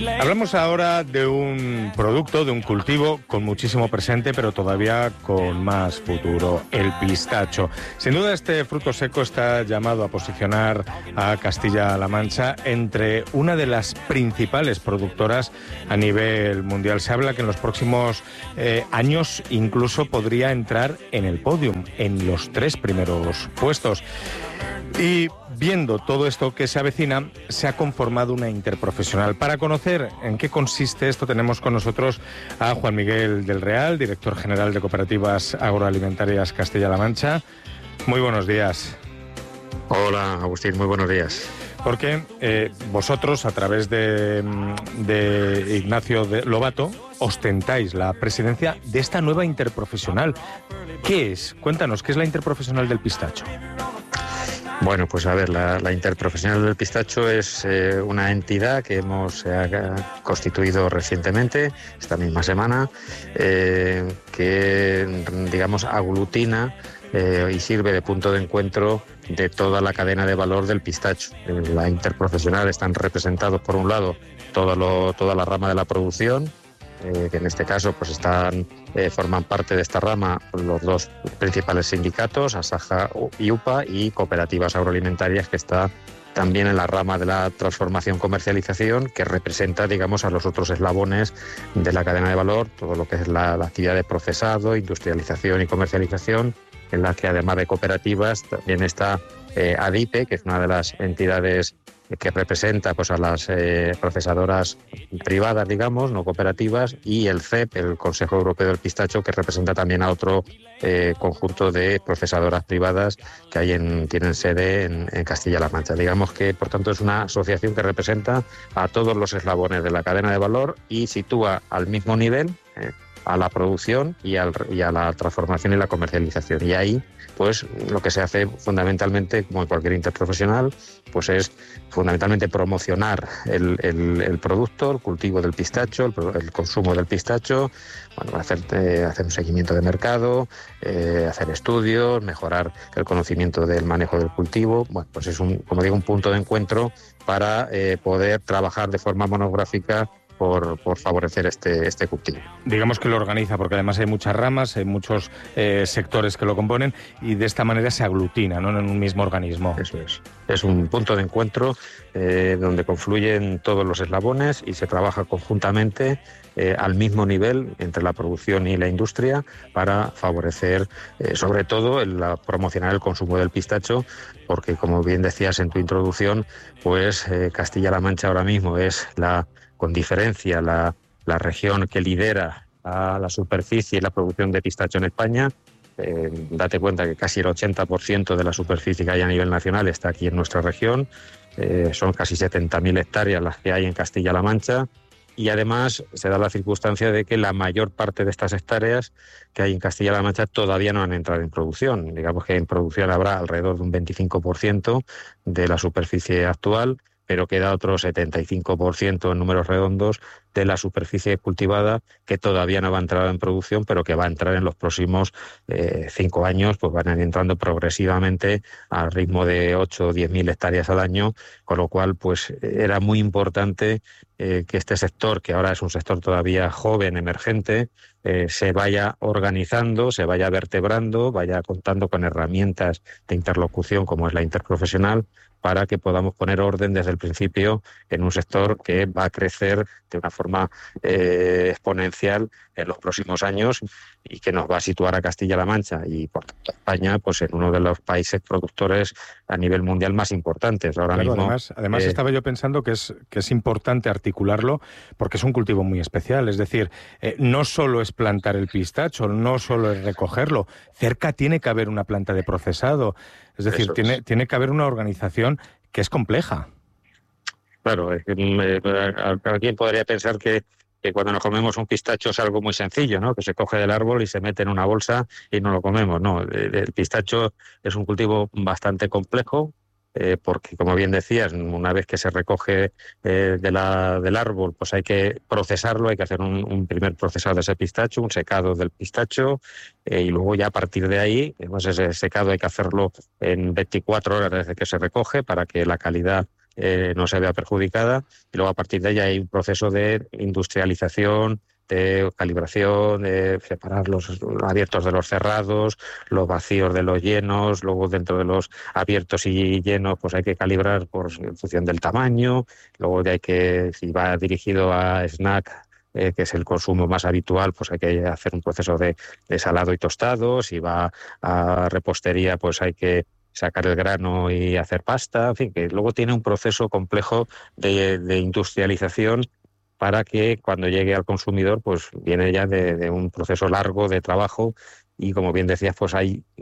Hablamos ahora de un producto, de un cultivo con muchísimo presente, pero todavía con más futuro, el pistacho. Sin duda, este fruto seco está llamado a posicionar a Castilla-La Mancha entre una de las principales productoras a nivel mundial. Se habla que en los próximos años incluso podría entrar en el podium, en los 3 primeros puestos. Y viendo todo esto que se avecina, se ha conformado una interprofesional. Para conocer en qué consiste esto, tenemos con nosotros a Juan Miguel del Real, director general de Cooperativas Agroalimentarias Castilla-La Mancha. Muy buenos días. Hola, Agustín, muy buenos días. Porque vosotros, a través de Ignacio Lobato, ostentáis la presidencia de esta nueva interprofesional. ¿Qué es? Cuéntanos, ¿qué es la interprofesional del pistacho? Bueno, pues a ver, la Interprofesional del Pistacho es una entidad que hemos constituido recientemente, esta misma semana, que, digamos, aglutina y sirve de punto de encuentro de toda la cadena de valor del pistacho. La Interprofesional están representados, por un lado, toda la rama de la producción, que en este caso pues forman parte de esta rama los 2 principales sindicatos, Asaja y UPA, y Cooperativas Agroalimentarias, que está también en la rama de la transformación comercialización, que representa, digamos, a los otros eslabones de la cadena de valor, todo lo que es la actividad de procesado, industrialización y comercialización, en la que además de cooperativas también está ADIPE, que es una de las entidades que representa pues a las procesadoras privadas, digamos, no cooperativas, y el CEP, el Consejo Europeo del Pistacho, que representa también a otro conjunto de procesadoras privadas que tienen sede en Castilla-La Mancha. Digamos que, por tanto, es una asociación que representa a todos los eslabones de la cadena de valor y sitúa al mismo nivel a la producción y a la transformación y la comercialización. Y ahí, pues, lo que se hace fundamentalmente, como en cualquier interprofesional, pues es fundamentalmente promocionar el producto, el cultivo del pistacho, el consumo del pistacho, bueno, hacer un seguimiento de mercado, hacer estudios, mejorar el conocimiento del manejo del cultivo. Bueno, pues es como digo, un punto de encuentro para poder trabajar de forma monográfica por favorecer este cultivo. Digamos que lo organiza, porque además hay muchas ramas, hay muchos sectores que lo componen, y de esta manera se aglutina, ¿no?, en un mismo organismo. Eso es. Es un punto de encuentro donde confluyen todos los eslabones y se trabaja conjuntamente al mismo nivel entre la producción y la industria para favorecer, sobre todo, promocionar el consumo del pistacho, porque, como bien decías en tu introducción, pues Castilla-La Mancha ahora mismo es con diferencia la región que lidera a la superficie y la producción de pistacho en España. Date cuenta que casi el 80% de la superficie que hay a nivel nacional está aquí en nuestra región. Son casi 70.000 hectáreas las que hay en Castilla-La Mancha. Y además se da la circunstancia de que la mayor parte de estas hectáreas que hay en Castilla-La Mancha todavía no han entrado en producción. Digamos que en producción habrá alrededor de un 25% de la superficie actual, pero queda otro 75% en números redondos de la superficie cultivada que todavía no va a entrar en producción, pero que va a entrar en los próximos 5 años, pues van a ir entrando progresivamente al ritmo de 8 o 10.000 hectáreas al año, con lo cual pues era muy importante que este sector, que ahora es un sector todavía joven, emergente, se vaya organizando, se vaya vertebrando, vaya contando con herramientas de interlocución como es la interprofesional, para que podamos poner orden desde el principio en un sector que va a crecer de una forma exponencial en los próximos años y que nos va a situar a Castilla-La Mancha y por tanto España pues en uno de los países productores a nivel mundial más importantes. Ahora claro, mismo, además estaba yo pensando que es importante articularlo porque es un cultivo muy especial. Es decir, no solo es plantar el pistacho, no solo es recogerlo. Cerca tiene que haber una planta de procesado. Es decir, tiene que haber una organización que es compleja. Claro, alguien podría pensar que cuando nos comemos un pistacho es algo muy sencillo, ¿no? Que se coge del árbol y se mete en una bolsa y no lo comemos. No, el pistacho es un cultivo bastante complejo, porque, como bien decías, una vez que se recoge del árbol, pues hay que procesarlo, hay que hacer un primer procesado de ese pistacho, un secado del pistacho, y luego ya a partir de ahí, pues ese secado hay que hacerlo en 24 horas desde que se recoge para que la calidad no se vea perjudicada, y luego a partir de ahí hay un proceso de industrialización, de calibración, de separar los abiertos de los cerrados, los vacíos de los llenos, luego dentro de los abiertos y llenos pues hay que calibrar en función del tamaño, luego si va dirigido a snack, que es el consumo más habitual, pues hay que hacer un proceso de salado y tostado. Si va a repostería, pues hay que sacar el grano y hacer pasta. En fin, que luego tiene un proceso complejo de industrialización para que cuando llegue al consumidor, pues viene ya de un proceso largo de trabajo. Y como bien decías, pues va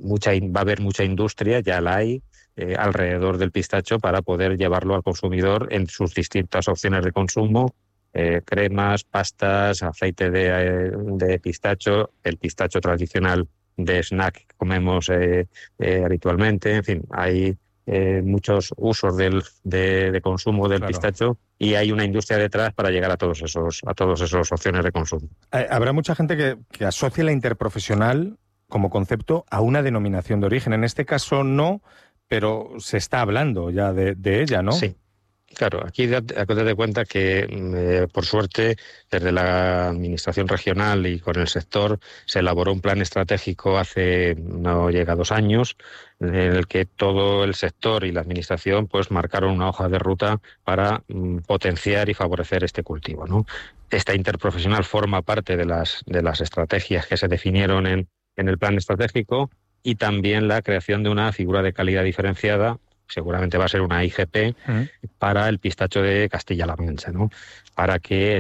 a haber mucha industria, ya la hay, alrededor del pistacho para poder llevarlo al consumidor en sus distintas opciones de consumo. Cremas, pastas, aceite de pistacho, el pistacho tradicional de snack que comemos habitualmente. En fin, hay muchos usos de consumo del pistacho, y hay una industria detrás para llegar a todos esos opciones de consumo. Habrá mucha gente que asocie la interprofesional como concepto a una denominación de origen. En este caso no, pero se está hablando ya de ella, ¿no? Sí. Claro, aquí date cuenta que, por suerte, desde la Administración regional y con el sector, se elaboró un plan estratégico hace no llega 2 años, en el que todo el sector y la Administración pues marcaron una hoja de ruta para potenciar y favorecer este cultivo, ¿no? Esta interprofesional forma parte de las estrategias que se definieron en el plan estratégico, y también la creación de una figura de calidad diferenciada, seguramente va a ser una IGP, para el pistacho de Castilla-La Mancha, ¿no? Para que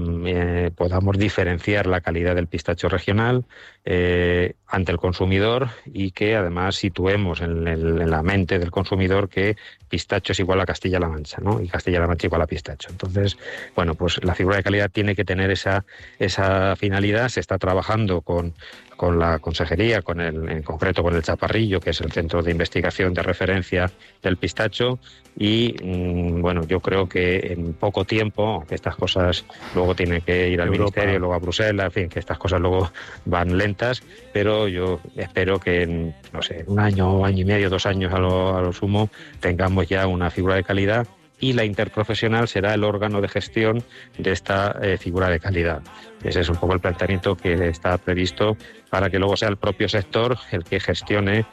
podamos diferenciar la calidad del pistacho regional ante el consumidor, y que además situemos en la mente del consumidor que pistacho es igual a Castilla-La Mancha, ¿no? Y Castilla-La Mancha igual a pistacho. Entonces, bueno, pues la figura de calidad tiene que tener esa finalidad. Se está trabajando con la consejería, en concreto con el Chaparrillo, que es el centro de investigación de referencia del pistacho, y bueno, yo creo que en poco tiempo, aunque estas cosas luego tienen que ir al Ministerio, luego a Bruselas, en fin, que estas cosas luego van lentas, pero yo espero que en, no sé, 1 año, año y medio, 2 años a lo sumo, tengamos ya una figura de calidad, y la interprofesional será el órgano de gestión de esta figura de calidad. Ese es un poco el planteamiento que está previsto, para que luego sea el propio sector el que gestione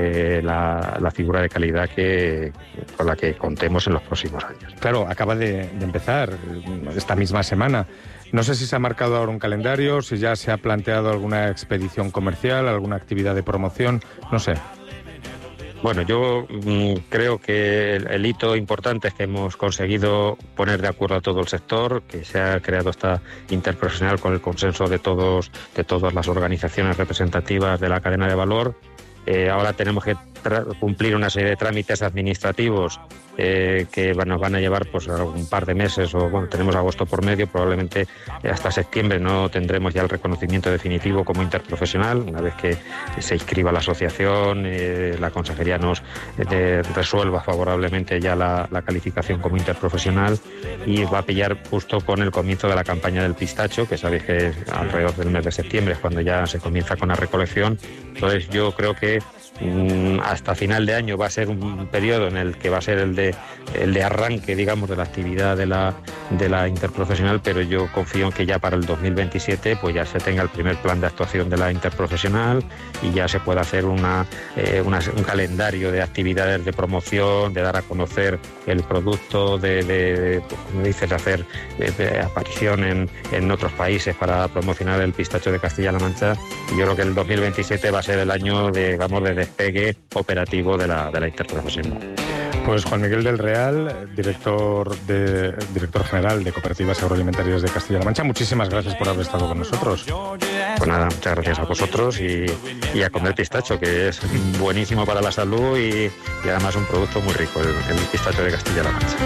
la figura de calidad con la que contemos en los próximos años. Claro, acaba de empezar esta misma semana. No sé si se ha marcado ahora un calendario, si ya se ha planteado alguna expedición comercial, alguna actividad de promoción, no sé. Bueno, yo creo que el hito importante es que hemos conseguido poner de acuerdo a todo el sector, que se ha creado esta interprofesional con el consenso de todas las organizaciones representativas de la cadena de valor. Ahora tenemos que cumplir una serie de trámites administrativos que nos van a llevar pues un par de meses, o bueno, tenemos agosto por medio, probablemente hasta septiembre no tendremos ya el reconocimiento definitivo como interprofesional. Una vez que se inscriba la asociación, la consejería nos resuelva favorablemente ya la calificación como interprofesional, y va a pillar justo con el comienzo de la campaña del pistacho, que sabéis que es alrededor del mes de septiembre, es cuando ya se comienza con la recolección. Entonces yo creo que hasta final de año va a ser un periodo en el que va a ser el de arranque, digamos, de la actividad de la interprofesional, pero yo confío en que ya para el 2027 pues ya se tenga el primer plan de actuación de la interprofesional, y ya se pueda hacer un calendario de actividades de promoción, de dar a conocer el producto, como dices, hacer aparición en otros países para promocionar el pistacho de Castilla-La Mancha. Y yo creo que el 2027 va a ser el año de despegue operativo de la interprofesional. Pues Juan Miguel del Real, director general de Cooperativas Agroalimentarias de Castilla-La Mancha, muchísimas gracias por haber estado con nosotros. Pues nada, muchas gracias a vosotros, y a comer pistacho, que es buenísimo para la salud y además un producto muy rico, el pistacho de Castilla-La Mancha.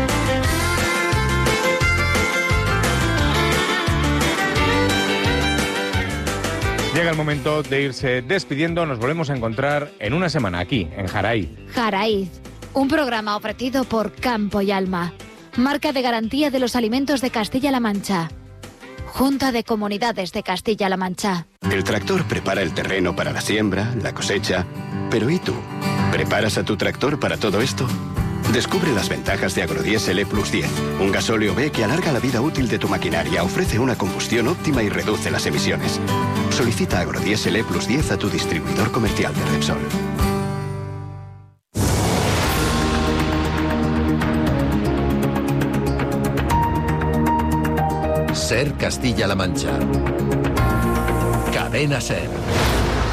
Llega el momento de irse despidiendo. Nos volvemos a encontrar en una semana aquí, en Jaraíz. Jaraíz, un programa ofrecido por Campo y Alma, marca de garantía de los alimentos de Castilla-La Mancha. Junta de Comunidades de Castilla-La Mancha. El tractor prepara el terreno para la siembra, la cosecha. Pero ¿y tú? ¿Preparas a tu tractor para todo esto? Descubre las ventajas de Agrodiesel E+10, un gasóleo B que alarga la vida útil de tu maquinaria, ofrece una combustión óptima y reduce las emisiones. Solicita Agrodiesel E+10 a tu distribuidor comercial de Repsol. SER Castilla-La Mancha. Cadena SER.